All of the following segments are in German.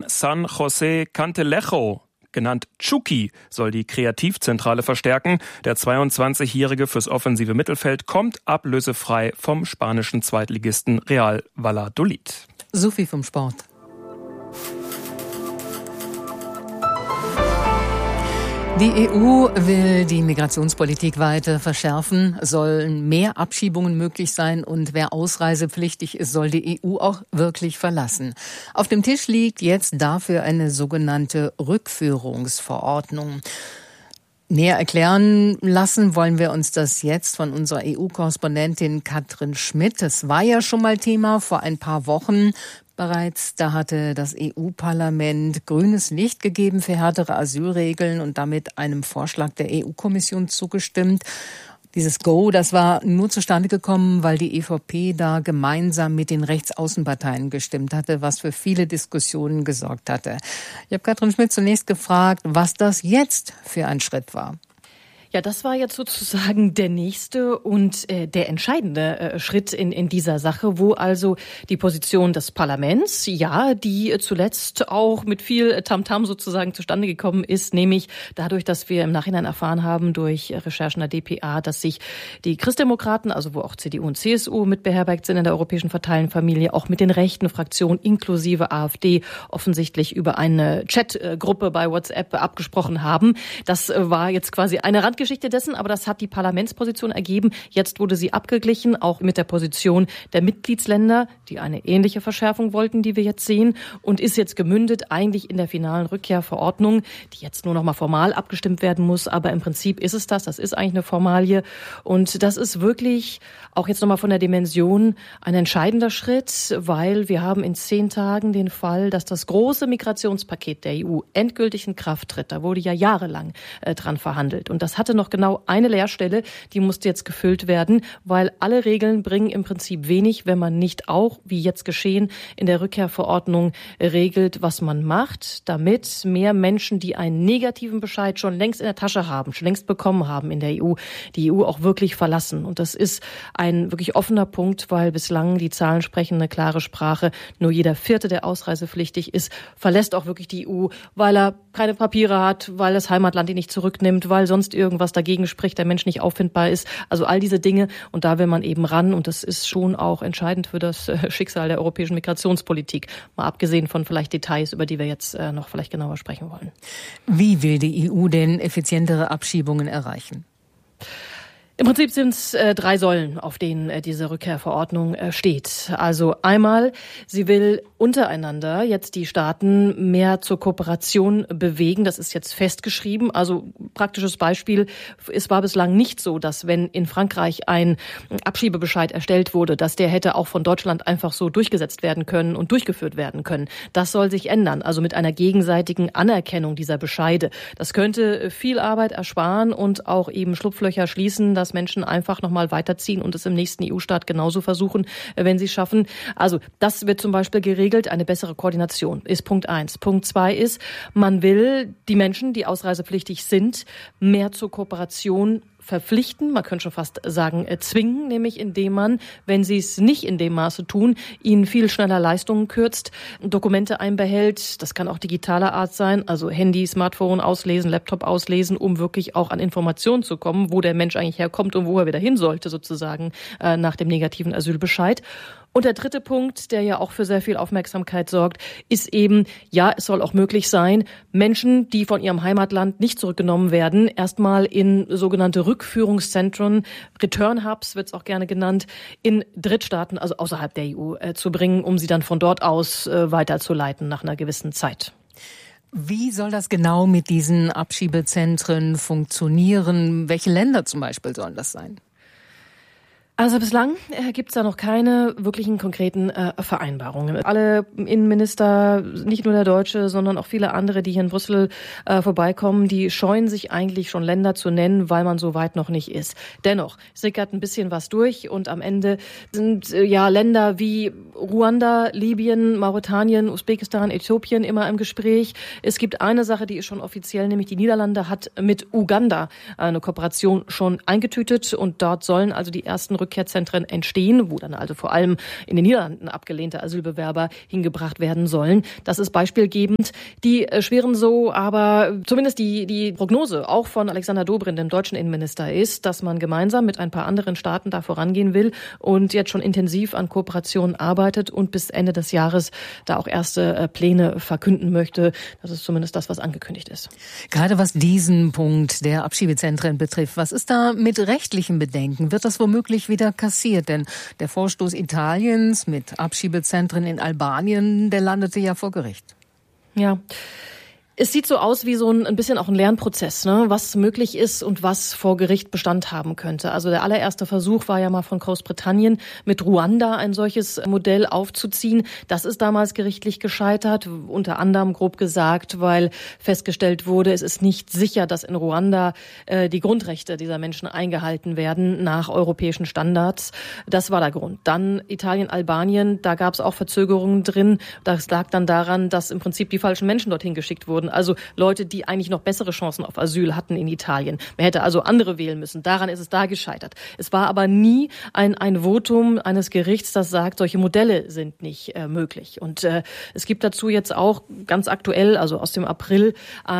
San José Cantelejo, genannt Chucky, soll die Kreativzentrale verstärken. Der 22-Jährige fürs offensive Mittelfeld kommt ablösefrei vom spanischen Zweitligisten Real Valladolid. So viel vom Sport. Die EU will die Migrationspolitik weiter verschärfen, sollen mehr Abschiebungen möglich sein und wer ausreisepflichtig ist, soll die EU auch wirklich verlassen. Auf dem Tisch liegt jetzt dafür eine sogenannte Rückführungsverordnung. Näher erklären lassen wollen wir uns das jetzt von unserer EU-Korrespondentin Katrin Schmidt. Es war ja schon mal Thema vor ein paar Wochen. Bereits da hatte das EU-Parlament grünes Licht gegeben für härtere Asylregeln und damit einem Vorschlag der EU-Kommission zugestimmt. Dieses Go, das war nur zustande gekommen, weil die EVP da gemeinsam mit den Rechtsaußenparteien gestimmt hatte, was für viele Diskussionen gesorgt hatte. Ich habe Katrin Schmidt zunächst gefragt, was das jetzt für ein Schritt war. Ja, das war jetzt sozusagen der nächste und der entscheidende Schritt in dieser Sache, wo also die Position des Parlaments, ja, die zuletzt auch mit viel Tamtam sozusagen zustande gekommen ist, nämlich dadurch, dass wir im Nachhinein erfahren haben durch Recherchen der dpa, dass sich die Christdemokraten, also wo auch CDU und CSU mit beherbergt sind in der europäischen Parteienfamilie, auch mit den rechten Fraktionen inklusive AfD offensichtlich über eine Chatgruppe bei WhatsApp abgesprochen haben. Das war jetzt quasi eine Geschichte dessen, aber das hat die Parlamentsposition ergeben. Jetzt wurde sie abgeglichen, auch mit der Position der Mitgliedsländer, die eine ähnliche Verschärfung wollten, die wir jetzt sehen, und ist jetzt gemündet eigentlich in der finalen Rückkehrverordnung, die jetzt nur noch mal formal abgestimmt werden muss, aber im Prinzip ist es das ist eigentlich eine Formalie und das ist wirklich auch jetzt noch mal von der Dimension ein entscheidender Schritt, weil wir haben in 10 Tagen den Fall, dass das große Migrationspaket der EU endgültig in Kraft tritt. Da wurde ja jahrelang dran verhandelt und das hatte noch genau eine Leerstelle, die musste jetzt gefüllt werden, weil alle Regeln bringen im Prinzip wenig, wenn man nicht auch, wie jetzt geschehen, in der Rückkehrverordnung regelt, was man macht, damit mehr Menschen, die einen negativen Bescheid schon längst in der Tasche haben, schon längst bekommen haben in der EU, die EU auch wirklich verlassen. Und das ist ein wirklich offener Punkt, weil bislang die Zahlen sprechen eine klare Sprache. Nur jeder Vierte, der ausreisepflichtig ist, verlässt auch wirklich die EU, weil er keine Papiere hat, weil das Heimatland ihn nicht zurücknimmt, weil sonst irgendwas dagegen spricht, der Mensch nicht auffindbar ist. Also all diese Dinge. Und da will man eben ran. Und das ist schon auch entscheidend für das Schicksal der europäischen Migrationspolitik. Mal abgesehen von vielleicht Details, über die wir jetzt noch vielleicht genauer sprechen wollen. Wie will die EU denn effizientere Abschiebungen erreichen? Im Prinzip sind es 3 Säulen, auf denen diese Rückkehrverordnung steht. Also einmal, sie will untereinander jetzt die Staaten mehr zur Kooperation bewegen. Das ist jetzt festgeschrieben. Also praktisches Beispiel, es war bislang nicht so, dass wenn in Frankreich ein Abschiebebescheid erstellt wurde, dass der hätte auch von Deutschland einfach so durchgesetzt werden können und durchgeführt werden können. Das soll sich ändern, also mit einer gegenseitigen Anerkennung dieser Bescheide. Das könnte viel Arbeit ersparen und auch eben Schlupflöcher schließen, dass Menschen einfach nochmal weiterziehen und es im nächsten EU-Staat genauso versuchen, wenn sie es schaffen. Also das wird zum Beispiel geregelt, eine bessere Koordination ist Punkt 1. Punkt 2 ist, man will die Menschen, die ausreisepflichtig sind, mehr zur Kooperation verpflichten, man könnte schon fast sagen zwingen, nämlich indem man, wenn sie es nicht in dem Maße tun, ihnen viel schneller Leistungen kürzt, Dokumente einbehält, das kann auch digitaler Art sein, also Handy, Smartphone auslesen, Laptop auslesen, um wirklich auch an Informationen zu kommen, wo der Mensch eigentlich herkommt und wo er wieder hin sollte sozusagen nach dem negativen Asylbescheid. Und der dritte Punkt, der ja auch für sehr viel Aufmerksamkeit sorgt, ist eben, ja, es soll auch möglich sein, Menschen, die von ihrem Heimatland nicht zurückgenommen werden, erstmal in sogenannte Rückführungszentren, Return Hubs wird es auch gerne genannt, in Drittstaaten, also außerhalb der EU, zu bringen, um sie dann von dort aus weiterzuleiten nach einer gewissen Zeit. Wie soll das genau mit diesen Abschiebezentren funktionieren? Welche Länder zum Beispiel sollen das sein? Also bislang gibt's da noch keine wirklichen konkreten Vereinbarungen. Alle Innenminister, nicht nur der Deutsche, sondern auch viele andere, die hier in Brüssel vorbeikommen, die scheuen sich eigentlich schon Länder zu nennen, weil man so weit noch nicht ist. Dennoch sickert ein bisschen was durch und am Ende sind ja Länder wie Ruanda, Libyen, Mauretanien, Usbekistan, Äthiopien immer im Gespräch. Es gibt eine Sache, die ist schon offiziell, nämlich die Niederlande hat mit Uganda eine Kooperation schon eingetütet und dort sollen also die ersten Rückkehrzentren entstehen, wo dann also vor allem in den Niederlanden abgelehnte Asylbewerber hingebracht werden sollen. Das ist beispielgebend. Die schweren so, aber zumindest die Prognose auch von Alexander Dobrindt, dem deutschen Innenminister, ist, dass man gemeinsam mit ein paar anderen Staaten da vorangehen will und jetzt schon intensiv an Kooperationen arbeitet und bis Ende des Jahres da auch erste Pläne verkünden möchte. Das ist zumindest das, was angekündigt ist. Gerade was diesen Punkt der Abschiebezentren betrifft, was ist da mit rechtlichen Bedenken? Wird das womöglich wieder kassiert? Denn der Vorstoß Italiens mit Abschiebezentren in Albanien, der landete ja vor Gericht. Ja. Es sieht so aus wie so ein bisschen auch ein Lernprozess, ne? Was möglich ist und was vor Gericht Bestand haben könnte. Also der allererste Versuch war ja mal von Großbritannien, mit Ruanda ein solches Modell aufzuziehen. Das ist damals gerichtlich gescheitert, unter anderem grob gesagt, weil festgestellt wurde, es ist nicht sicher, dass in Ruanda die Grundrechte dieser Menschen eingehalten werden nach europäischen Standards. Das war der Grund. Dann Italien, Albanien, da gab es auch Verzögerungen drin. Das lag dann daran, dass im Prinzip die falschen Menschen dorthin geschickt wurden. Also Leute, die eigentlich noch bessere Chancen auf Asyl hatten in Italien. Man hätte also andere wählen müssen. Daran ist es da gescheitert. Es war aber nie ein Votum eines Gerichts, das sagt, solche Modelle sind nicht möglich. Und es gibt dazu jetzt auch ganz aktuell, also aus dem April,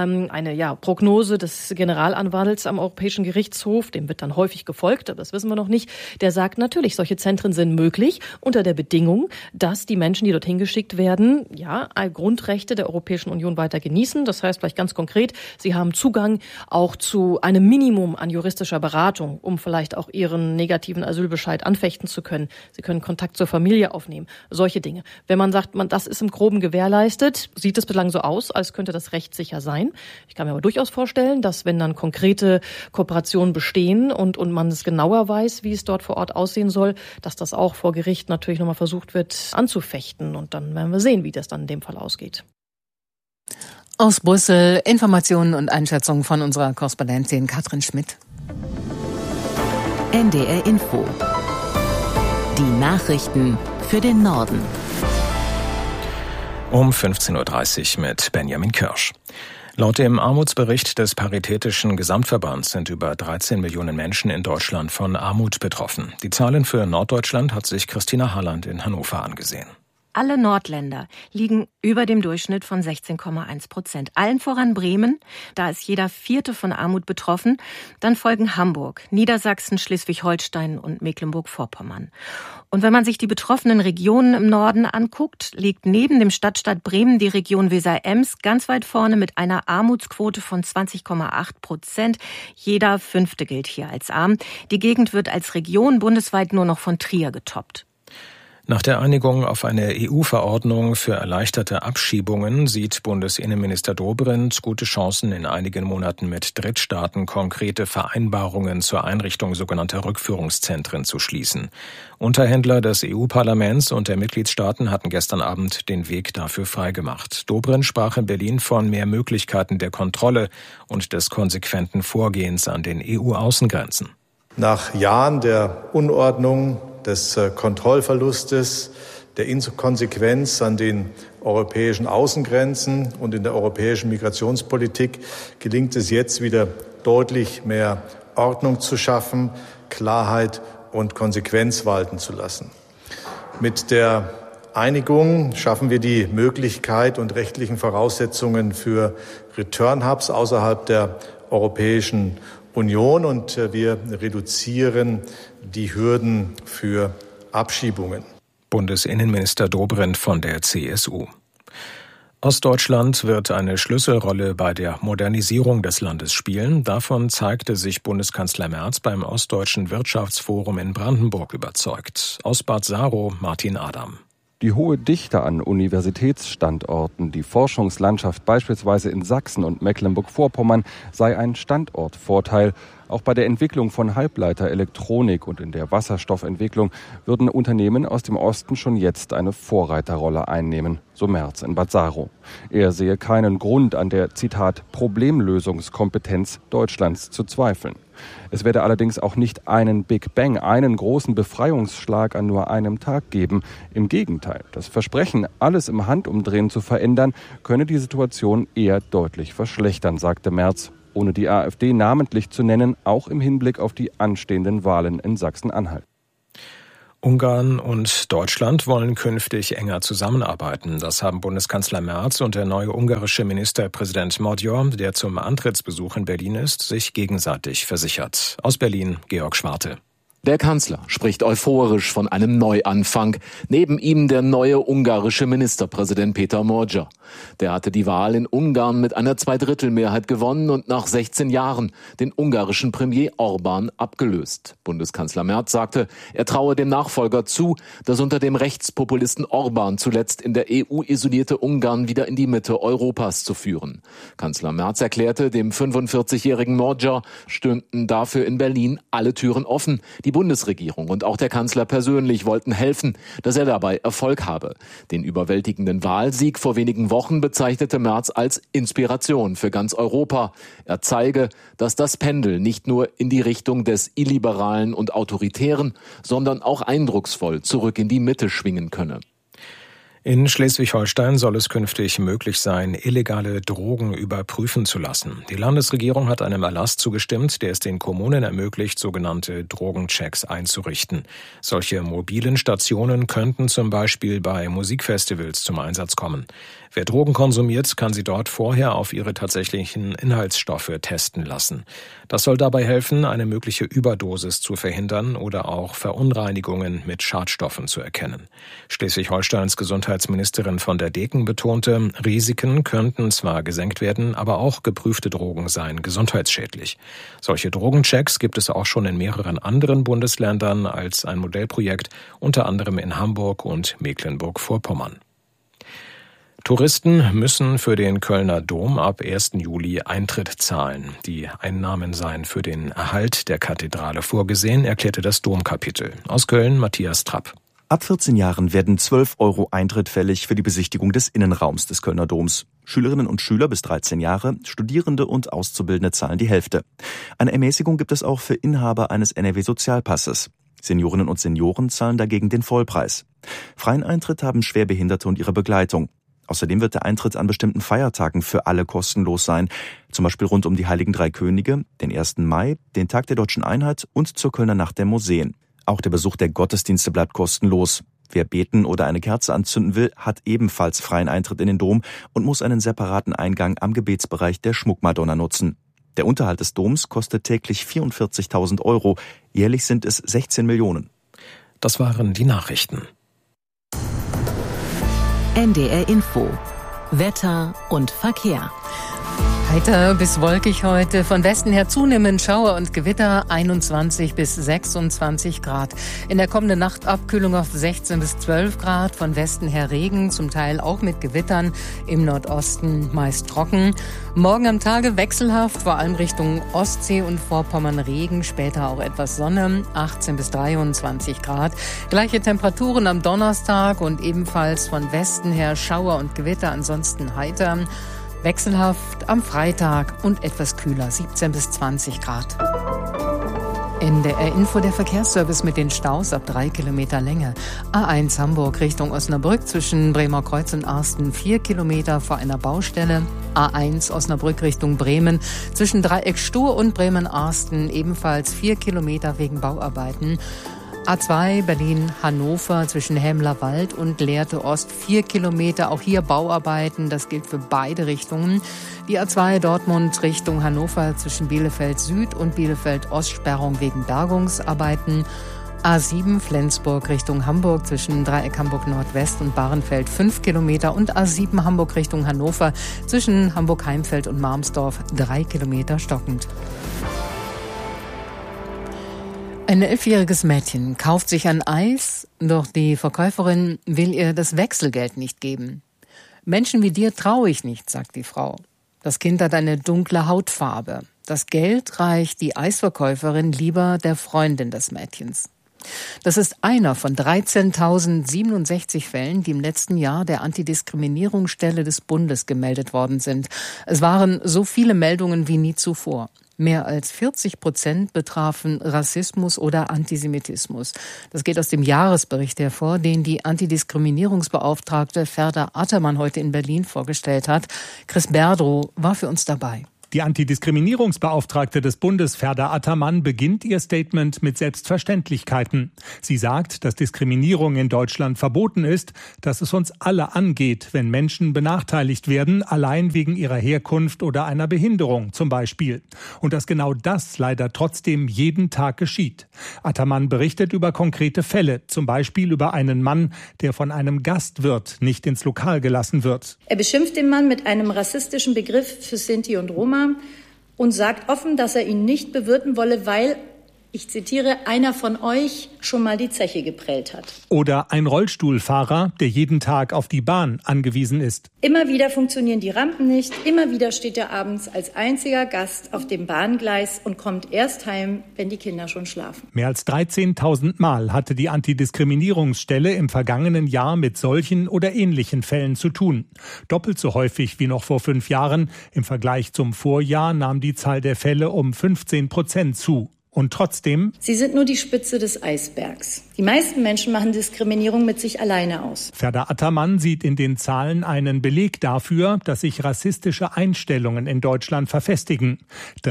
eine Prognose des Generalanwalts am Europäischen Gerichtshof. Dem wird dann häufig gefolgt, das wissen wir noch nicht. Der sagt, natürlich, solche Zentren sind möglich unter der Bedingung, dass die Menschen, die dorthin geschickt werden, Grundrechte der Europäischen Union weiter genießen. Das heißt vielleicht ganz konkret, sie haben Zugang auch zu einem Minimum an juristischer Beratung, um vielleicht auch ihren negativen Asylbescheid anfechten zu können. Sie können Kontakt zur Familie aufnehmen, solche Dinge. Wenn man sagt, das ist im Groben gewährleistet, sieht es bislang so aus, als könnte das rechtssicher sein. Ich kann mir aber durchaus vorstellen, dass wenn dann konkrete Kooperationen bestehen und man es genauer weiß, wie es dort vor Ort aussehen soll, dass das auch vor Gericht natürlich nochmal versucht wird anzufechten. Und dann werden wir sehen, wie das dann in dem Fall ausgeht. Aus Brüssel Informationen und Einschätzungen von unserer Korrespondentin Katrin Schmidt. NDR Info. Die Nachrichten für den Norden. Um 15.30 Uhr mit Benjamin Kirsch. Laut dem Armutsbericht des Paritätischen Gesamtverbands sind über 13 Millionen Menschen in Deutschland von Armut betroffen. Die Zahlen für Norddeutschland hat sich Christina Harland in Hannover angesehen. Alle Nordländer liegen über dem Durchschnitt von 16,1%. Allen voran Bremen, da ist jeder Vierte von Armut betroffen. Dann folgen Hamburg, Niedersachsen, Schleswig-Holstein und Mecklenburg-Vorpommern. Und wenn man sich die betroffenen Regionen im Norden anguckt, liegt neben dem Stadtstaat Bremen die Region Weser-Ems ganz weit vorne mit einer Armutsquote von 20,8%. Jeder Fünfte gilt hier als arm. Die Gegend wird als Region bundesweit nur noch von Trier getoppt. Nach der Einigung auf eine EU-Verordnung für erleichterte Abschiebungen sieht Bundesinnenminister Dobrindt gute Chancen, in einigen Monaten mit Drittstaaten konkrete Vereinbarungen zur Einrichtung sogenannter Rückführungszentren zu schließen. Unterhändler des EU-Parlaments und der Mitgliedstaaten hatten gestern Abend den Weg dafür freigemacht. Dobrindt sprach in Berlin von mehr Möglichkeiten der Kontrolle und des konsequenten Vorgehens an den EU-Außengrenzen. Nach Jahren der Unordnung, des Kontrollverlustes, der Inkonsequenz an den europäischen Außengrenzen und in der europäischen Migrationspolitik gelingt es jetzt wieder deutlich mehr Ordnung zu schaffen, Klarheit und Konsequenz walten zu lassen. Mit der Einigung schaffen wir die Möglichkeit und rechtlichen Voraussetzungen für Return-Hubs außerhalb der Europäischen Union und wir reduzieren die Hürden für Abschiebungen. Bundesinnenminister Dobrindt von der CSU. Ostdeutschland wird eine Schlüsselrolle bei der Modernisierung des Landes spielen. Davon zeigte sich Bundeskanzler Merz beim Ostdeutschen Wirtschaftsforum in Brandenburg überzeugt. Aus Bad Saro Martin Adam. Die hohe Dichte an Universitätsstandorten, die Forschungslandschaft beispielsweise in Sachsen und Mecklenburg-Vorpommern sei ein Standortvorteil. Auch bei der Entwicklung von Halbleiterelektronik und in der Wasserstoffentwicklung würden Unternehmen aus dem Osten schon jetzt eine Vorreiterrolle einnehmen, so Merz in Bad Saro. Er sehe keinen Grund an der, Zitat, Problemlösungskompetenz Deutschlands zu zweifeln. Es werde allerdings auch nicht einen Big Bang, einen großen Befreiungsschlag an nur einem Tag geben. Im Gegenteil, das Versprechen, alles im Handumdrehen zu verändern, könne die Situation eher deutlich verschlechtern, sagte Merz, ohne die AfD namentlich zu nennen, auch im Hinblick auf die anstehenden Wahlen in Sachsen-Anhalt. Ungarn und Deutschland wollen künftig enger zusammenarbeiten. Das haben Bundeskanzler Merz und der neue ungarische Ministerpräsident Magyar, der zum Antrittsbesuch in Berlin ist, sich gegenseitig versichert. Aus Berlin, Georg Schwarte. Der Kanzler spricht euphorisch von einem Neuanfang. Neben ihm der neue ungarische Ministerpräsident Péter Magyar. Der hatte die Wahl in Ungarn mit einer Zweidrittelmehrheit gewonnen und nach 16 Jahren den ungarischen Premier Orbán abgelöst. Bundeskanzler Merz sagte, er traue dem Nachfolger zu, das unter dem Rechtspopulisten Orbán zuletzt in der EU isolierte Ungarn wieder in die Mitte Europas zu führen. Kanzler Merz erklärte, dem 45-jährigen Magyar stünden dafür in Berlin alle Türen offen. Die Bundesregierung und auch der Kanzler persönlich wollten helfen, dass er dabei Erfolg habe. Den überwältigenden Wahlsieg vor wenigen Wochen bezeichnete Merz als Inspiration für ganz Europa. Er zeige, dass das Pendel nicht nur in die Richtung des Illiberalen und Autoritären, sondern auch eindrucksvoll zurück in die Mitte schwingen könne. In Schleswig-Holstein soll es künftig möglich sein, illegale Drogen überprüfen zu lassen. Die Landesregierung hat einem Erlass zugestimmt, der es den Kommunen ermöglicht, sogenannte Drogenchecks einzurichten. Solche mobilen Stationen könnten zum Beispiel bei Musikfestivals zum Einsatz kommen. Wer Drogen konsumiert, kann sie dort vorher auf ihre tatsächlichen Inhaltsstoffe testen lassen. Das soll dabei helfen, eine mögliche Überdosis zu verhindern oder auch Verunreinigungen mit Schadstoffen zu erkennen. Schleswig-Holsteins Gesundheitsministerin von der Deken betonte, Risiken könnten zwar gesenkt werden, aber auch geprüfte Drogen seien gesundheitsschädlich. Solche Drogenchecks gibt es auch schon in mehreren anderen Bundesländern als ein Modellprojekt, unter anderem in Hamburg und Mecklenburg-Vorpommern. Touristen müssen für den Kölner Dom ab 1. Juli Eintritt zahlen. Die Einnahmen seien für den Erhalt der Kathedrale vorgesehen, erklärte das Domkapitel. Aus Köln Matthias Trapp. Ab 14 Jahren werden 12 € Eintritt fällig für die Besichtigung des Innenraums des Kölner Doms. Schülerinnen und Schüler bis 13 Jahre, Studierende und Auszubildende zahlen die Hälfte. Eine Ermäßigung gibt es auch für Inhaber eines NRW-Sozialpasses. Seniorinnen und Senioren zahlen dagegen den Vollpreis. Freien Eintritt haben Schwerbehinderte und ihre Begleitung. Außerdem wird der Eintritt an bestimmten Feiertagen für alle kostenlos sein, zum Beispiel rund um die Heiligen Drei Könige, den 1. Mai, den Tag der Deutschen Einheit und zur Kölner Nacht der Museen. Auch der Besuch der Gottesdienste bleibt kostenlos. Wer beten oder eine Kerze anzünden will, hat ebenfalls freien Eintritt in den Dom und muss einen separaten Eingang am Gebetsbereich der Schmuckmadonna nutzen. Der Unterhalt des Doms kostet täglich 44.000 €, jährlich sind es 16 Millionen. Das waren die Nachrichten. NDR Info. Wetter und Verkehr. Heiter bis wolkig heute, von Westen her zunehmend Schauer und Gewitter, 21 bis 26 Grad. In der kommenden Nacht Abkühlung auf 16 bis 12 Grad, von Westen her Regen, zum Teil auch mit Gewittern, im Nordosten meist trocken. Morgen am Tage wechselhaft, vor allem Richtung Ostsee und Vorpommern Regen, später auch etwas Sonne, 18 bis 23 Grad. Gleiche Temperaturen am Donnerstag und ebenfalls von Westen her Schauer und Gewitter, ansonsten heiter. Wechselhaft am Freitag und etwas kühler, 17 bis 20 Grad. NDR Info, der Verkehrsservice mit den Staus ab 3 Kilometer Länge. A1 Hamburg Richtung Osnabrück zwischen Bremer Kreuz und Arsten 4 Kilometer vor einer Baustelle. A1 Osnabrück Richtung Bremen zwischen Dreieck Stur und Bremen-Arsten ebenfalls 4 Kilometer wegen Bauarbeiten. A2 Berlin-Hannover zwischen Hemlerwald und Lehrte Ost 4 Kilometer, auch hier Bauarbeiten, das gilt für beide Richtungen. Die A2 Dortmund Richtung Hannover zwischen Bielefeld Süd und Bielefeld Ost Sperrung wegen Bergungsarbeiten. A7 Flensburg Richtung Hamburg zwischen Dreieck Hamburg Nordwest und Bahrenfeld 5 Kilometer und A7 Hamburg Richtung Hannover zwischen Hamburg-Heimfeld und Marmsdorf 3 Kilometer stockend. Ein 11-jähriges Mädchen kauft sich ein Eis, doch die Verkäuferin will ihr das Wechselgeld nicht geben. Menschen wie dir traue ich nicht, sagt die Frau. Das Kind hat eine dunkle Hautfarbe. Das Geld reicht die Eisverkäuferin lieber der Freundin des Mädchens. Das ist einer von 13.067 Fällen, die im letzten Jahr der Antidiskriminierungsstelle des Bundes gemeldet worden sind. Es waren so viele Meldungen wie nie zuvor. Mehr als 40% betrafen Rassismus oder Antisemitismus. Das geht aus dem Jahresbericht hervor, den die Antidiskriminierungsbeauftragte Ferda Attermann heute in Berlin vorgestellt hat. Chris Berdrow war für uns dabei. Die Antidiskriminierungsbeauftragte des Bundes, Ferda Ataman, beginnt ihr Statement mit Selbstverständlichkeiten. Sie sagt, dass Diskriminierung in Deutschland verboten ist, dass es uns alle angeht, wenn Menschen benachteiligt werden, allein wegen ihrer Herkunft oder einer Behinderung zum Beispiel. Und dass genau das leider trotzdem jeden Tag geschieht. Ataman berichtet über konkrete Fälle, zum Beispiel über einen Mann, der von einem Gastwirt nicht ins Lokal gelassen wird. Er beschimpft den Mann mit einem rassistischen Begriff für Sinti und Roma und sagt offen, dass er ihn nicht bewirten wolle, weil, ich zitiere, einer von euch schon mal die Zeche geprellt hat. Oder ein Rollstuhlfahrer, der jeden Tag auf die Bahn angewiesen ist. Immer wieder funktionieren die Rampen nicht, immer wieder steht er abends als einziger Gast auf dem Bahngleis und kommt erst heim, wenn die Kinder schon schlafen. Mehr als 13.000 Mal hatte die Antidiskriminierungsstelle im vergangenen Jahr mit solchen oder ähnlichen Fällen zu tun. Doppelt so häufig wie noch vor 5 Jahren. Im Vergleich zum Vorjahr nahm die Zahl der Fälle um 15% zu. Und trotzdem: Sie sind nur die Spitze des Eisbergs. Die meisten Menschen machen Diskriminierung mit sich alleine aus. Ferda Ataman sieht in den Zahlen einen Beleg dafür, dass sich rassistische Einstellungen in Deutschland verfestigen.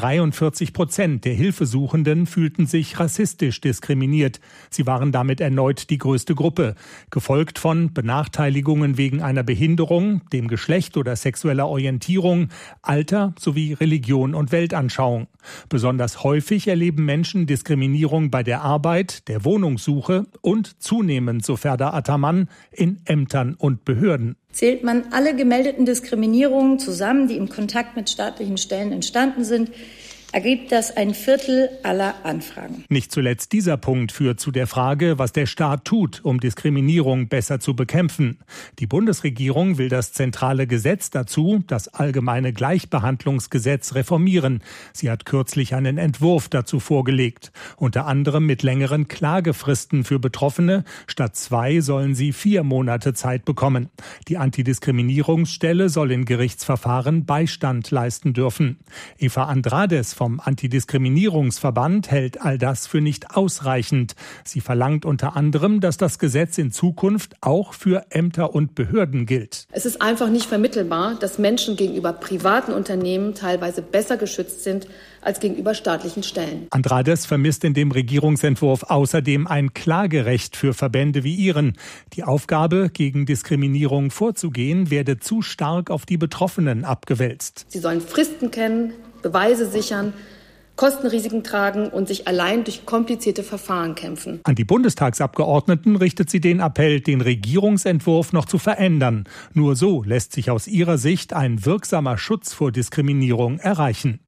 43% der Hilfesuchenden fühlten sich rassistisch diskriminiert. Sie waren damit erneut die größte Gruppe, gefolgt von Benachteiligungen wegen einer Behinderung, dem Geschlecht oder sexueller Orientierung, Alter sowie Religion und Weltanschauung. Besonders häufig erleben Menschen Diskriminierung bei der Arbeit, der Wohnungssuche und zunehmend, so Ferda Ataman, in Ämtern und Behörden. Zählt man alle gemeldeten Diskriminierungen zusammen, die im Kontakt mit staatlichen Stellen entstanden sind, ergibt das 1/4 aller Anfragen. Nicht zuletzt dieser Punkt führt zu der Frage, was der Staat tut, um Diskriminierung besser zu bekämpfen. Die Bundesregierung will das zentrale Gesetz dazu, das Allgemeine Gleichbehandlungsgesetz, reformieren. Sie hat kürzlich einen Entwurf dazu vorgelegt. Unter anderem mit längeren Klagefristen für Betroffene. Statt 2 sollen sie 4 Monate Zeit bekommen. Die Antidiskriminierungsstelle soll in Gerichtsverfahren Beistand leisten dürfen. Eva Andrades vom Antidiskriminierungsverband hält all das für nicht ausreichend. Sie verlangt unter anderem, dass das Gesetz in Zukunft auch für Ämter und Behörden gilt. Es ist einfach nicht vermittelbar, dass Menschen gegenüber privaten Unternehmen teilweise besser geschützt sind als gegenüber staatlichen Stellen. Andrades vermisst in dem Regierungsentwurf außerdem ein Klagerecht für Verbände wie ihren. Die Aufgabe, gegen Diskriminierung vorzugehen, werde zu stark auf die Betroffenen abgewälzt. Sie sollen Fristen kennen, Beweise sichern, Kostenrisiken tragen und sich allein durch komplizierte Verfahren kämpfen. An die Bundestagsabgeordneten richtet sie den Appell, den Regierungsentwurf noch zu verändern. Nur so lässt sich aus ihrer Sicht ein wirksamer Schutz vor Diskriminierung erreichen.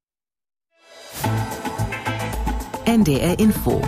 NDR Info.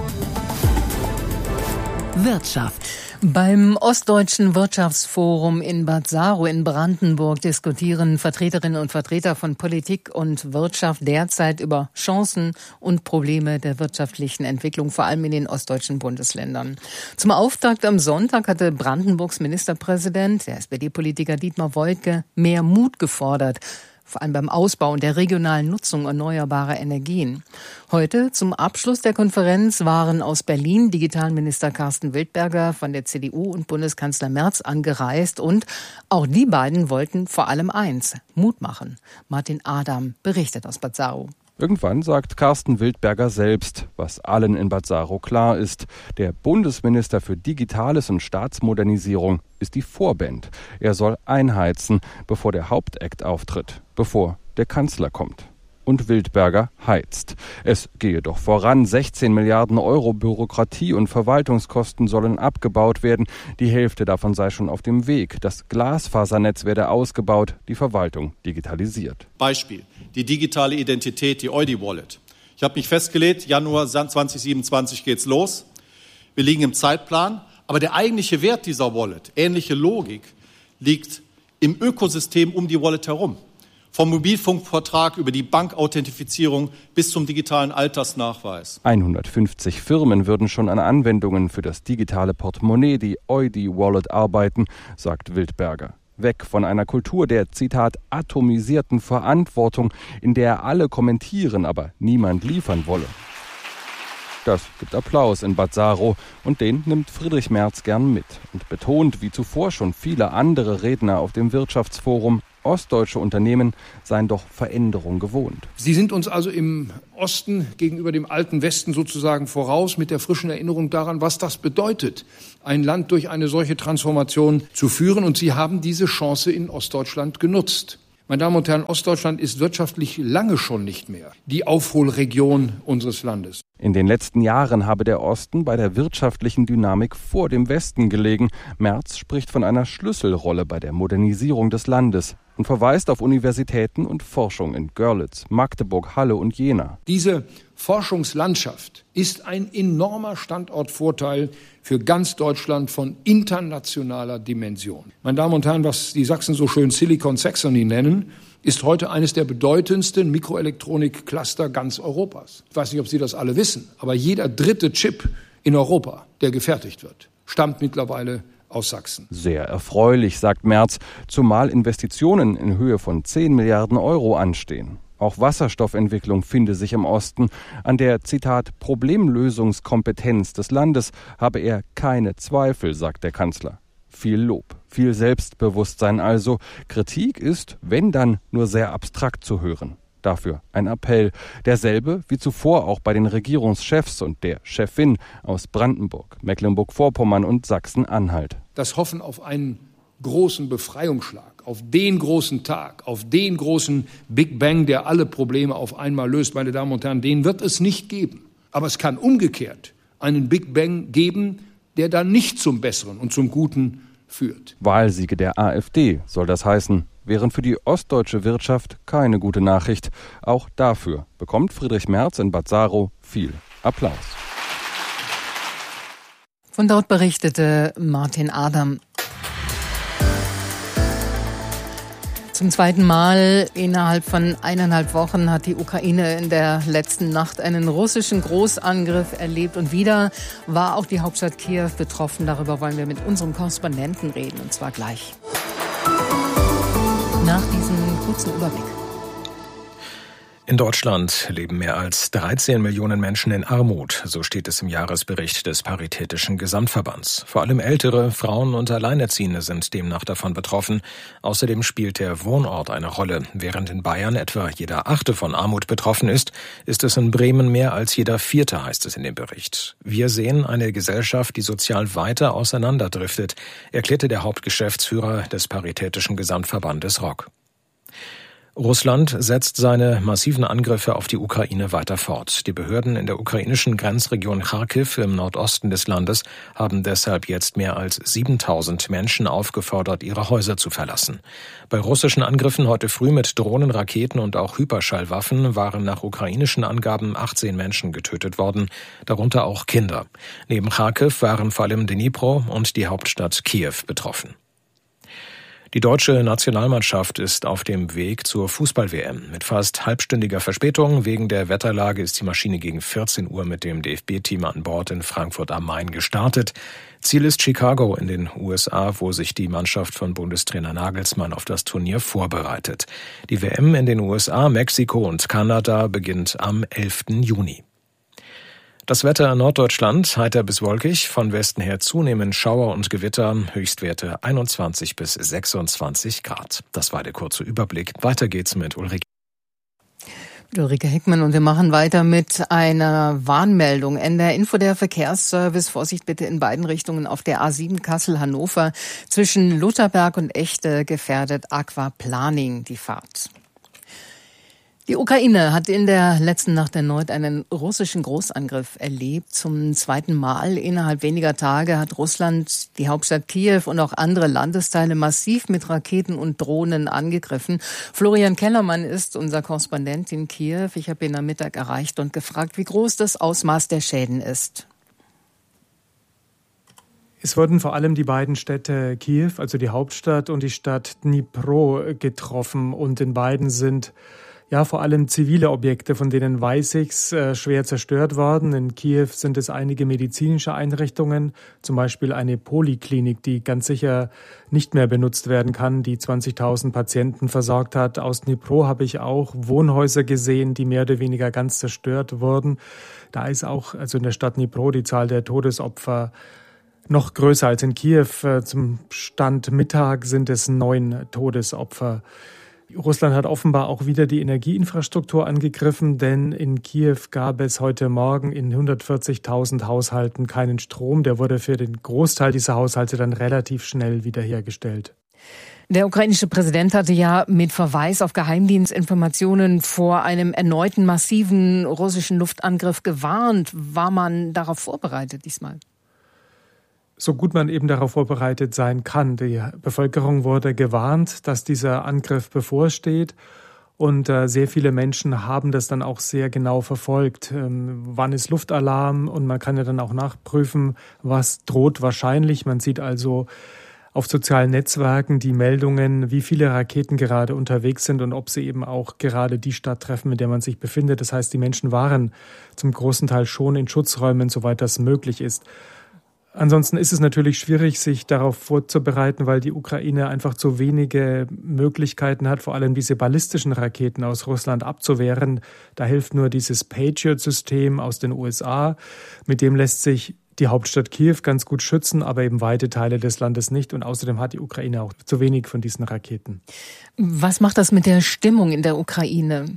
Wirtschaft. Beim Ostdeutschen Wirtschaftsforum in Bad Saro in Brandenburg diskutieren Vertreterinnen und Vertreter von Politik und Wirtschaft derzeit über Chancen und Probleme der wirtschaftlichen Entwicklung, vor allem in den ostdeutschen Bundesländern. Zum Auftakt am Sonntag hatte Brandenburgs Ministerpräsident, der SPD-Politiker Dietmar Woidke, mehr Mut gefordert, vor allem beim Ausbau und der regionalen Nutzung erneuerbarer Energien. Heute zum Abschluss der Konferenz waren aus Berlin Digitalminister Carsten Wildberger von der CDU und Bundeskanzler Merz angereist und auch die beiden wollten vor allem eins: Mut machen. Martin Adam berichtet aus Bad Saro. Irgendwann sagt Carsten Wildberger selbst, was allen in Bad Saro klar ist: Der Bundesminister für Digitales und Staatsmodernisierung ist die Vorband. Er soll einheizen, bevor der Hauptakt auftritt, bevor der Kanzler kommt. Und Wildberger heizt. Es gehe doch voran. 16 Milliarden Euro Bürokratie und Verwaltungskosten sollen abgebaut werden. Die Hälfte davon sei schon auf dem Weg. Das Glasfasernetz werde ausgebaut, die Verwaltung digitalisiert. Beispiel: die digitale Identität, die Eudi-Wallet. Ich habe mich festgelegt, Januar 2027 geht's los. Wir liegen im Zeitplan. Aber der eigentliche Wert dieser Wallet, ähnliche Logik, liegt im Ökosystem um die Wallet herum. Vom Mobilfunkvertrag über die Bankauthentifizierung bis zum digitalen Altersnachweis. 150 Firmen würden schon an Anwendungen für das digitale Portemonnaie, die Eudi-Wallet, arbeiten, sagt Wildberger. Weg von einer Kultur der, Zitat, atomisierten Verantwortung, in der alle kommentieren, aber niemand liefern wolle. Das gibt Applaus in Bad Saro und den nimmt Friedrich Merz gern mit und betont, wie zuvor schon viele andere Redner auf dem Wirtschaftsforum: Ostdeutsche Unternehmen seien doch Veränderung gewohnt. Sie sind uns also im Osten gegenüber dem alten Westen sozusagen voraus mit der frischen Erinnerung daran, was das bedeutet, ein Land durch eine solche Transformation zu führen. Und Sie haben diese Chance in Ostdeutschland genutzt. Meine Damen und Herren, Ostdeutschland ist wirtschaftlich lange schon nicht mehr die Aufholregion unseres Landes. In den letzten Jahren habe der Osten bei der wirtschaftlichen Dynamik vor dem Westen gelegen. Merz spricht von einer Schlüsselrolle bei der Modernisierung des Landes und verweist auf Universitäten und Forschung in Görlitz, Magdeburg, Halle und Jena. Diese Forschungslandschaft ist ein enormer Standortvorteil für ganz Deutschland von internationaler Dimension. Meine Damen und Herren, was die Sachsen so schön Silicon Saxony nennen, ist heute eines der bedeutendsten Mikroelektronik-Cluster ganz Europas. Ich weiß nicht, ob Sie das alle wissen, aber jeder dritte Chip in Europa, der gefertigt wird, stammt mittlerweile aus Sachsen. Sehr erfreulich, sagt Merz, zumal Investitionen in Höhe von 10 Milliarden Euro anstehen. Auch Wasserstoffentwicklung finde sich im Osten. An der, Zitat, Problemlösungskompetenz des Landes habe er keine Zweifel, sagt der Kanzler. Viel Lob, viel Selbstbewusstsein also. Kritik ist, wenn dann, nur sehr abstrakt zu hören. Dafür ein Appell, derselbe wie zuvor auch bei den Regierungschefs und der Chefin aus Brandenburg, Mecklenburg-Vorpommern und Sachsen-Anhalt. Das Hoffen auf einen großen Befreiungsschlag, auf den großen Tag, auf den großen Big Bang, der alle Probleme auf einmal löst, meine Damen und Herren, den wird es nicht geben. Aber es kann umgekehrt einen Big Bang geben, der dann nicht zum Besseren und zum Guten führt. Wahlsiege der AfD soll das heißen, wären für die ostdeutsche Wirtschaft keine gute Nachricht. Auch dafür bekommt Friedrich Merz in Bad Saro viel Applaus. Von dort berichtete Martin Adam. Zum zweiten Mal innerhalb von 1,5 Wochen hat die Ukraine in der letzten Nacht einen russischen Großangriff erlebt. Und wieder war auch die Hauptstadt Kiew betroffen. Darüber wollen wir mit unserem Korrespondenten reden, und zwar gleich. Nach diesem kurzen Überblick. In Deutschland leben mehr als 13 Millionen Menschen in Armut, so steht es im Jahresbericht des Paritätischen Gesamtverbands. Vor allem ältere, Frauen und Alleinerziehende sind demnach davon betroffen. Außerdem spielt der Wohnort eine Rolle. Während in Bayern etwa jeder Achte von Armut betroffen ist, ist es in Bremen mehr als jeder Vierte, heißt es in dem Bericht. Wir sehen eine Gesellschaft, die sozial weiter auseinanderdriftet, erklärte der Hauptgeschäftsführer des Paritätischen Gesamtverbandes ROK. Russland setzt seine massiven Angriffe auf die Ukraine weiter fort. Die Behörden in der ukrainischen Grenzregion Charkiw im Nordosten des Landes haben deshalb jetzt mehr als 7.000 Menschen aufgefordert, ihre Häuser zu verlassen. Bei russischen Angriffen heute früh mit Drohnen, Raketen und auch Hyperschallwaffen waren nach ukrainischen Angaben 18 Menschen getötet worden, darunter auch Kinder. Neben Charkiw waren vor allem Dnipro und die Hauptstadt Kiew betroffen. Die deutsche Nationalmannschaft ist auf dem Weg zur Fußball-WM. Mit fast halbstündiger Verspätung wegen der Wetterlage ist die Maschine gegen 14 Uhr mit dem DFB-Team an Bord in Frankfurt am Main gestartet. Ziel ist Chicago in den USA, wo sich die Mannschaft von Bundestrainer Nagelsmann auf das Turnier vorbereitet. Die WM in den USA, Mexiko und Kanada beginnt am 11. Juni. Das Wetter in Norddeutschland heiter bis wolkig, von Westen her zunehmend Schauer und Gewitter, Höchstwerte 21 bis 26 Grad. Das war der kurze Überblick. Weiter geht's mit Ulrike Heckmann, und wir machen weiter mit einer Warnmeldung. NDR Info, der Verkehrsservice. Vorsicht bitte in beiden Richtungen auf der A7 Kassel-Hannover. Zwischen Lutherberg und Echte gefährdet Aquaplaning die Fahrt. Die Ukraine hat in der letzten Nacht erneut einen russischen Großangriff erlebt. Zum zweiten Mal innerhalb weniger Tage hat Russland die Hauptstadt Kiew und auch andere Landesteile massiv mit Raketen und Drohnen angegriffen. Florian Kellermann ist unser Korrespondent in Kiew. Ich habe ihn am Mittag erreicht und gefragt, wie groß das Ausmaß der Schäden ist. Es wurden vor allem die beiden Städte Kiew, also die Hauptstadt, und die Stadt Dnipro getroffen. Und in beiden sind vor allem zivile Objekte, von denen weiß ich's, schwer zerstört worden. In Kiew sind es einige medizinische Einrichtungen, zum Beispiel eine Poliklinik, die ganz sicher nicht mehr benutzt werden kann, die 20.000 Patienten versorgt hat. Aus Dnipro habe ich auch Wohnhäuser gesehen, die mehr oder weniger ganz zerstört wurden. Da ist auch, also in der Stadt Dnipro, die Zahl der Todesopfer Noch größer als in Kiew. Zum Stand Mittag sind es 9 Todesopfer. Russland hat offenbar auch wieder die Energieinfrastruktur angegriffen, denn in Kiew gab es heute Morgen in 140.000 Haushalten keinen Strom. Der wurde für den Großteil dieser Haushalte dann relativ schnell wiederhergestellt. Der ukrainische Präsident hatte ja mit Verweis auf Geheimdienstinformationen vor einem erneuten massiven russischen Luftangriff gewarnt. War man darauf vorbereitet diesmal? So gut man eben darauf vorbereitet sein kann. Die Bevölkerung wurde gewarnt, dass dieser Angriff bevorsteht. Und sehr viele Menschen haben das dann auch sehr genau verfolgt. Wann ist Luftalarm? Und man kann ja dann auch nachprüfen, was droht wahrscheinlich. Man sieht also auf sozialen Netzwerken die Meldungen, wie viele Raketen gerade unterwegs sind und ob sie eben auch gerade die Stadt treffen, in der man sich befindet. Das heißt, die Menschen waren zum großen Teil schon in Schutzräumen, soweit das möglich ist. Ansonsten ist es natürlich schwierig, sich darauf vorzubereiten, weil die Ukraine einfach zu wenige Möglichkeiten hat, vor allem diese ballistischen Raketen aus Russland abzuwehren. Da hilft nur dieses Patriot-System aus den USA. Mit dem lässt sich die Hauptstadt Kiew ganz gut schützen, aber eben weite Teile des Landes nicht. Und außerdem hat die Ukraine auch zu wenig von diesen Raketen. Was macht das mit der Stimmung in der Ukraine?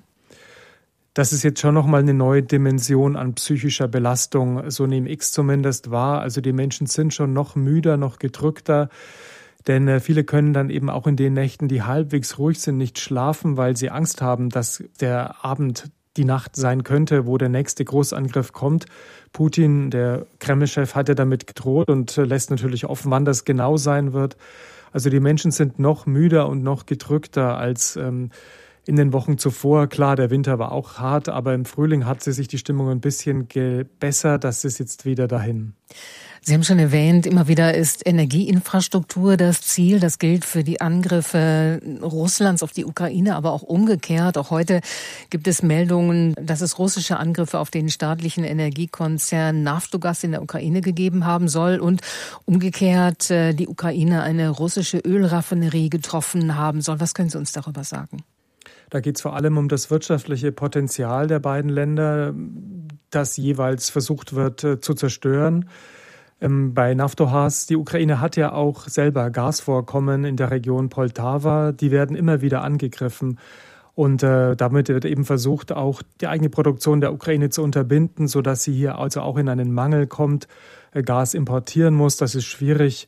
Das ist jetzt schon nochmal eine neue Dimension an psychischer Belastung, so nehme ich es zumindest wahr. Also die Menschen sind schon noch müder, noch gedrückter, denn viele können dann eben auch in den Nächten, die halbwegs ruhig sind, nicht schlafen, weil sie Angst haben, dass der Abend die Nacht sein könnte, wo der nächste Großangriff kommt. Putin, der Kreml-Chef, hat ja damit gedroht und lässt natürlich offen, wann das genau sein wird. Also die Menschen sind noch müder und noch gedrückter als in den Wochen zuvor. Klar, der Winter war auch hart, aber im Frühling hat sich die Stimmung ein bisschen gebessert. Das ist jetzt wieder dahin. Sie haben schon erwähnt, immer wieder ist Energieinfrastruktur das Ziel. Das gilt für die Angriffe Russlands auf die Ukraine, aber auch umgekehrt. Auch heute gibt es Meldungen, dass es russische Angriffe auf den staatlichen Energiekonzern Naftogaz in der Ukraine gegeben haben soll und umgekehrt die Ukraine eine russische Ölraffinerie getroffen haben soll. Was können Sie uns darüber sagen? Da geht es vor allem um das wirtschaftliche Potenzial der beiden Länder, das jeweils versucht wird zu zerstören. Bei Naftogaz, die Ukraine hat ja auch selber Gasvorkommen in der Region Poltawa, die werden immer wieder angegriffen. Und damit wird eben versucht, auch die eigene Produktion der Ukraine zu unterbinden, sodass sie hier also auch in einen Mangel kommt, Gas importieren muss. Das ist schwierig.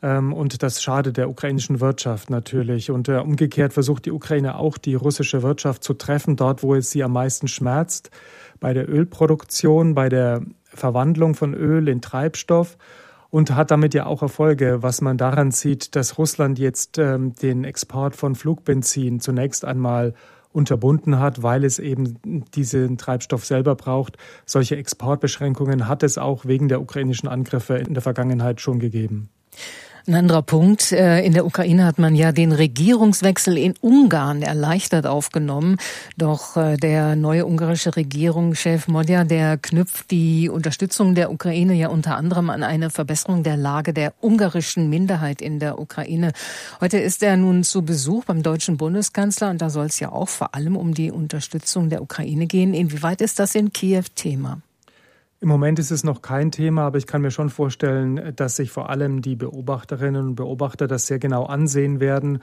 Und das schadet der ukrainischen Wirtschaft natürlich. Und umgekehrt versucht die Ukraine auch, die russische Wirtschaft zu treffen, dort, wo es sie am meisten schmerzt, bei der Ölproduktion, bei der Verwandlung von Öl in Treibstoff und hat damit ja auch Erfolge, was man daran sieht, dass Russland jetzt den Export von Flugbenzin zunächst einmal unterbunden hat, weil es eben diesen Treibstoff selber braucht. Solche Exportbeschränkungen hat es auch wegen der ukrainischen Angriffe in der Vergangenheit schon gegeben. Ein anderer Punkt. In der Ukraine hat man ja den Regierungswechsel in Ungarn erleichtert aufgenommen. Doch der neue ungarische Regierungschef Magyar, der knüpft die Unterstützung der Ukraine ja unter anderem an eine Verbesserung der Lage der ungarischen Minderheit in der Ukraine. Heute ist er nun zu Besuch beim deutschen Bundeskanzler und da soll es ja auch vor allem um die Unterstützung der Ukraine gehen. Inwieweit ist das in Kiew Thema? Im Moment ist es noch kein Thema, aber ich kann mir schon vorstellen, dass sich vor allem die Beobachterinnen und Beobachter das sehr genau ansehen werden.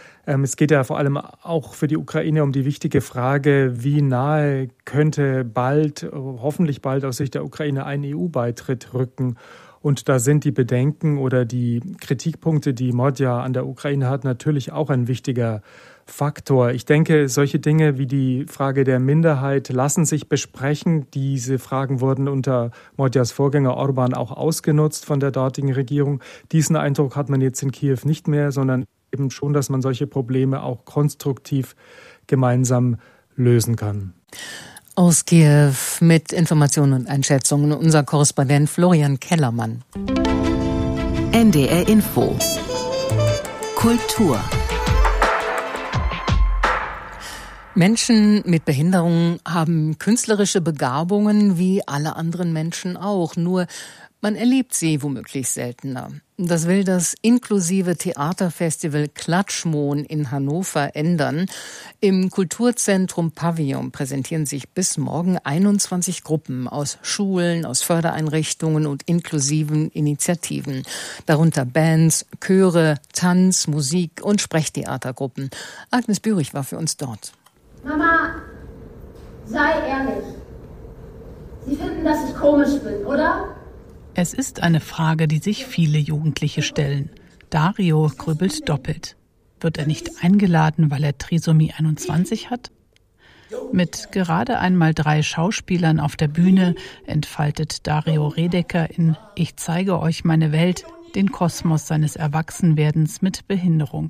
Es geht ja vor allem auch für die Ukraine um die wichtige Frage, wie nahe könnte hoffentlich bald aus Sicht der Ukraine ein EU-Beitritt rücken. Und da sind die Bedenken oder die Kritikpunkte, die Magyar an der Ukraine hat, natürlich auch ein wichtiger Faktor. Ich denke, solche Dinge wie die Frage der Minderheit lassen sich besprechen. Diese Fragen wurden unter Magyars Vorgänger Orbán auch ausgenutzt von der dortigen Regierung. Diesen Eindruck hat man jetzt in Kiew nicht mehr, sondern eben schon, dass man solche Probleme auch konstruktiv gemeinsam lösen kann. Aus Kiew mit Informationen und Einschätzungen unser Korrespondent Florian Kellermann. NDR Info. Kultur. Menschen mit Behinderungen haben künstlerische Begabungen wie alle anderen Menschen auch, nur man erlebt sie womöglich seltener. Das will das inklusive Theaterfestival Klatschmohn in Hannover ändern. Im Kulturzentrum Pavillon präsentieren sich bis morgen 21 Gruppen aus Schulen, aus Fördereinrichtungen und inklusiven Initiativen. Darunter Bands, Chöre, Tanz-, Musik- und Sprechtheatergruppen. Agnes Bürich war für uns dort. Mama, sei ehrlich. Sie finden, dass ich komisch bin, oder? Es ist eine Frage, die sich viele Jugendliche stellen. Dario grübelt doppelt. Wird er nicht eingeladen, weil er Trisomie 21 hat? Mit gerade einmal 3 Schauspielern auf der Bühne entfaltet Dario Redeker in »Ich zeige euch meine Welt« den Kosmos seines Erwachsenwerdens mit Behinderung.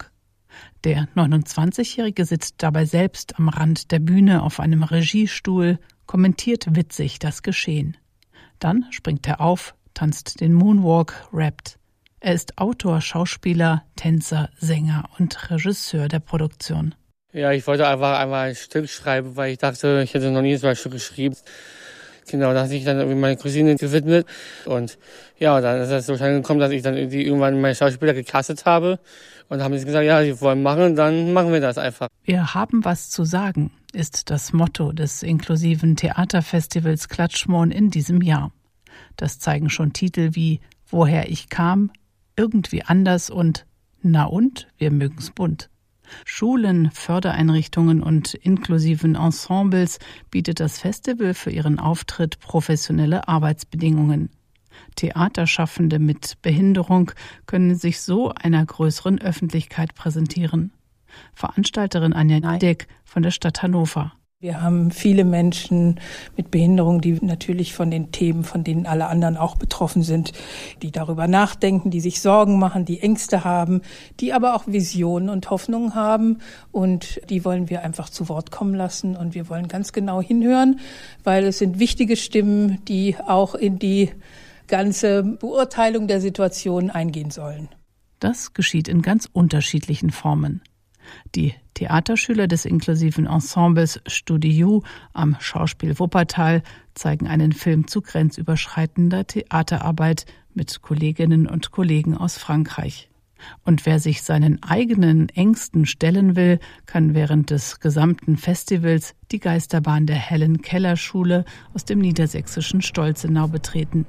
Der 29-Jährige sitzt dabei selbst am Rand der Bühne auf einem Regiestuhl, kommentiert witzig das Geschehen. Dann springt er auf, tanzt den Moonwalk, rappt. Er ist Autor, Schauspieler, Tänzer, Sänger und Regisseur der Produktion. Ja, ich wollte einfach einmal ein Stück schreiben, weil ich dachte, ich hätte noch nie so ein Stück geschrieben. Genau, da hat sich dann irgendwie meine Cousine gewidmet. Und ja, dann ist es so schnell gekommen, dass ich dann irgendwie irgendwann meine Schauspieler gecastet habe. Und haben sie gesagt, ja, sie wollen machen, dann machen wir das einfach. Wir haben was zu sagen, ist das Motto des inklusiven Theaterfestivals Klatschmohn in diesem Jahr. Das zeigen schon Titel wie »Woher ich kam«, »Irgendwie anders« und »Na und, wir mögen's bunt«. Schulen, Fördereinrichtungen und inklusiven Ensembles bietet das Festival für ihren Auftritt professionelle Arbeitsbedingungen. Theaterschaffende mit Behinderung können sich so einer größeren Öffentlichkeit präsentieren. Veranstalterin Anja Neideck von der Stadt Hannover. Wir haben viele Menschen mit Behinderung, die natürlich von den Themen, von denen alle anderen auch betroffen sind, die darüber nachdenken, die sich Sorgen machen, die Ängste haben, die aber auch Visionen und Hoffnungen haben. Und die wollen wir einfach zu Wort kommen lassen. Und wir wollen ganz genau hinhören, weil es sind wichtige Stimmen, die auch in die ganze Beurteilung der Situation eingehen sollen. Das geschieht in ganz unterschiedlichen Formen. Die Theaterschüler des inklusiven Ensembles Studio am Schauspiel Wuppertal zeigen einen Film zu grenzüberschreitender Theaterarbeit mit Kolleginnen und Kollegen aus Frankreich. Und wer sich seinen eigenen Ängsten stellen will, kann während des gesamten Festivals die Geisterbahn der Helen-Keller-Schule aus dem niedersächsischen Stolzenau betreten.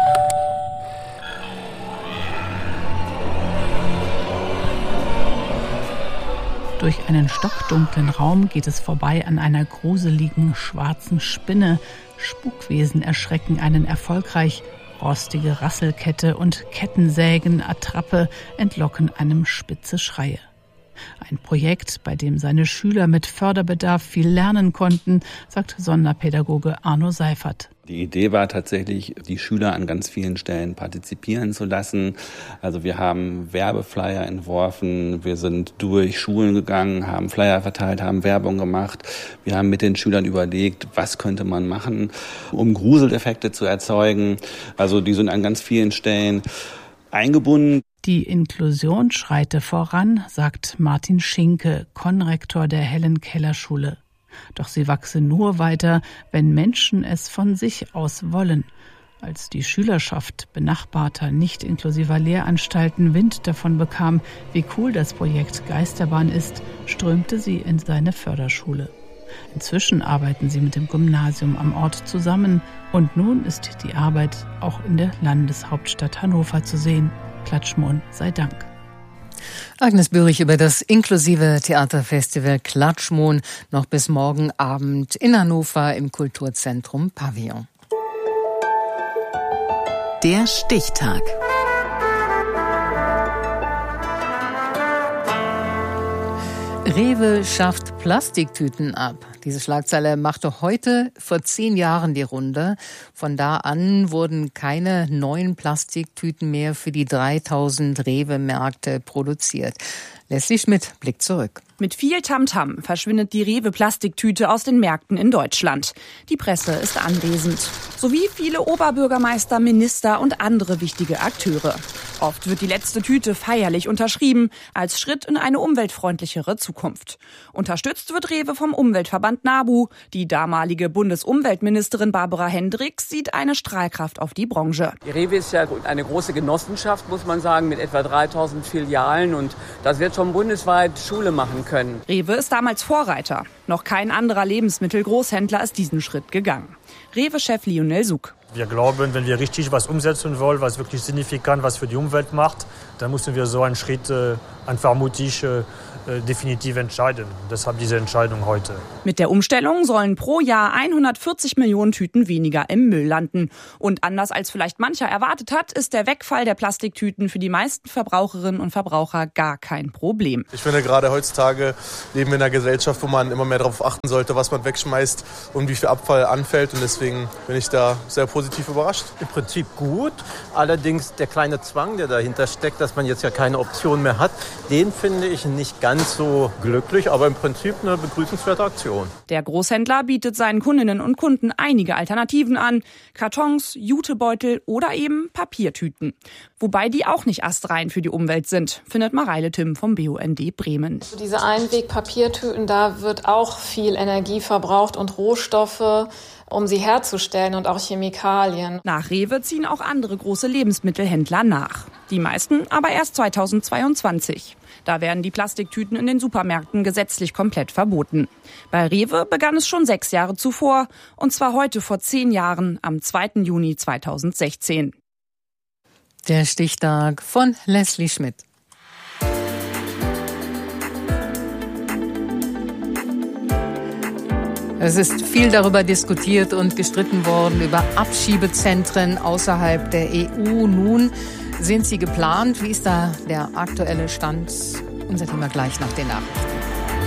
Durch einen stockdunklen Raum geht es vorbei an einer gruseligen schwarzen Spinne. Spukwesen erschrecken einen erfolgreich. Rostige Rasselkette und Kettensägen, Attrappe entlocken einem spitze Schreie. Ein Projekt, bei dem seine Schüler mit Förderbedarf viel lernen konnten, sagt Sonderpädagoge Arno Seifert. Die Idee war tatsächlich, die Schüler an ganz vielen Stellen partizipieren zu lassen. Also wir haben Werbeflyer entworfen, wir sind durch Schulen gegangen, haben Flyer verteilt, haben Werbung gemacht. Wir haben mit den Schülern überlegt, was könnte man machen, um Gruseleffekte zu erzeugen. Also die sind an ganz vielen Stellen eingebunden. Die Inklusion schreite voran, sagt Martin Schinke, Konrektor der Helen-Keller-Schule. Doch sie wachse nur weiter, wenn Menschen es von sich aus wollen. Als die Schülerschaft benachbarter, nicht inklusiver Lehranstalten Wind davon bekam, wie cool das Projekt Geisterbahn ist, strömte sie in seine Förderschule. Inzwischen arbeiten sie mit dem Gymnasium am Ort zusammen und nun ist die Arbeit auch in der Landeshauptstadt Hannover zu sehen. Klatschmohn sei Dank. Agnes Bürich über das inklusive Theaterfestival Klatschmohn noch bis morgen Abend in Hannover im Kulturzentrum Pavillon. Der Stichtag. Rewe schafft Plastiktüten ab. Diese Schlagzeile machte heute vor 10 Jahren die Runde. Von da an wurden keine neuen Plastiktüten mehr für die 3000 Rewe-Märkte produziert. Leslie Schmidt blickt zurück. Mit viel Tamtam verschwindet die Rewe-Plastiktüte aus den Märkten in Deutschland. Die Presse ist anwesend. Sowie viele Oberbürgermeister, Minister und andere wichtige Akteure. Oft wird die letzte Tüte feierlich unterschrieben, als Schritt in eine umweltfreundlichere Zukunft. Unterstützt wird Rewe vom Umweltverband NABU. Die damalige Bundesumweltministerin Barbara Hendricks sieht eine Strahlkraft auf die Branche. Die Rewe ist ja eine große Genossenschaft, muss man sagen, mit etwa 3000 Filialen, und das wird schon bundesweit Schule machen können. Rewe ist damals Vorreiter. Noch kein anderer Lebensmittelgroßhändler ist diesen Schritt gegangen. Rewe-Chef Lionel Suk. Wir glauben, wenn wir richtig was umsetzen wollen, was wirklich signifikant was für die Umwelt macht, dann müssen wir so einen Schritt einfach mutig definitiv entscheiden. Deshalb diese Entscheidung heute. Mit der Umstellung sollen pro Jahr 140 Millionen Tüten weniger im Müll landen. Und anders als vielleicht mancher erwartet hat, ist der Wegfall der Plastiktüten für die meisten Verbraucherinnen und Verbraucher gar kein Problem. Ich finde, gerade heutzutage leben wir in einer Gesellschaft, wo man immer mehr darauf achten sollte, was man wegschmeißt und wie viel Abfall anfällt. Und deswegen bin ich da sehr positiv überrascht. Im Prinzip gut. Allerdings der kleine Zwang, der dahinter steckt, dass man jetzt ja keine Option mehr hat, den finde ich nicht ganz so glücklich, aber im Prinzip eine begrüßenswerte Aktion. Der Großhändler bietet seinen Kundinnen und Kunden einige Alternativen an. Kartons, Jutebeutel oder eben Papiertüten. Wobei die auch nicht astrein für die Umwelt sind, findet Mareile Timm vom BUND Bremen. Diese Einweg-Papiertüten, da wird auch viel Energie verbraucht und Rohstoffe, um sie herzustellen, und auch Chemikalien. Nach Rewe ziehen auch andere große Lebensmittelhändler nach. Die meisten aber erst 2022. Da werden die Plastiktüten in den Supermärkten gesetzlich komplett verboten. Bei Rewe begann es schon 6 Jahre zuvor, und zwar heute vor 10 Jahren, am 2. Juni 2016. Der Stichtag von Leslie Schmidt. Es ist viel darüber diskutiert und gestritten worden, über Abschiebezentren außerhalb der EU. Nun sind sie geplant. Wie ist da der aktuelle Stand? Unser Thema gleich nach den Nachrichten.